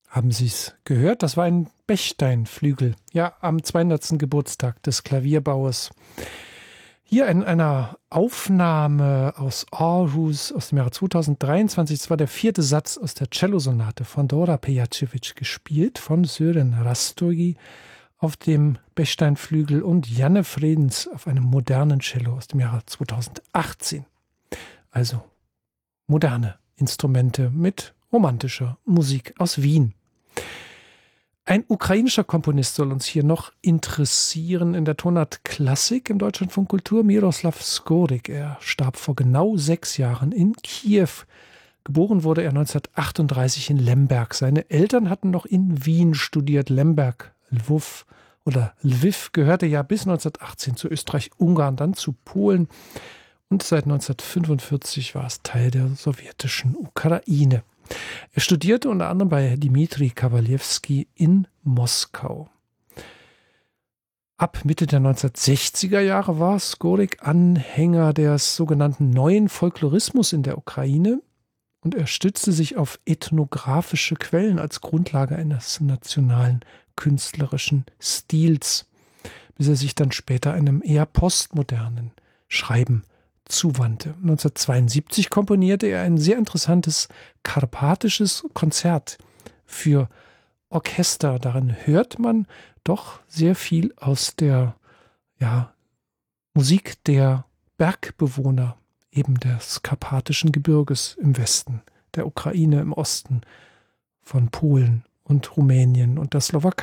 Haben Sie es gehört? Das war ein Bechstein-Flügel. Ja, am 200. Geburtstag des Klavierbauers. Hier in einer Aufnahme aus Aarhus aus dem Jahre 2023. Das war der 4. Satz aus der Cellosonate von Dora Pejacevic, gespielt von Sören Rastogi auf dem Bechstein-Flügel und Janne Fredens auf einem modernen Cello aus dem Jahre 2018. Also moderne Instrumente mit romantischer Musik aus Wien. Ein ukrainischer Komponist soll uns hier noch interessieren in der Tonart Klassik im Deutschlandfunk Kultur, Miroslav Skorik. Er starb vor genau 6 Jahren in Kiew. Geboren wurde er 1938 in Lemberg. Seine Eltern hatten noch in Wien studiert. Lemberg, Lviv gehörte ja bis 1918 zu Österreich-Ungarn, dann zu Polen. Und seit 1945 war es Teil der sowjetischen Ukraine. Er studierte unter anderem bei Dmitri Kawalewski in Moskau. Ab Mitte der 1960er Jahre war Skorik Anhänger des sogenannten neuen Folklorismus in der Ukraine und er stützte sich auf ethnografische Quellen als Grundlage eines nationalen künstlerischen Stils, bis er sich dann später einem eher postmodernen Schreiben zuwandte. 1972 komponierte er ein sehr interessantes karpatisches Konzert für Orchester. Darin hört man doch sehr viel aus der Musik der Bergbewohner, eben des karpatischen Gebirges im Westen der Ukraine, im Osten von Polen und Rumänien und der Slowakei.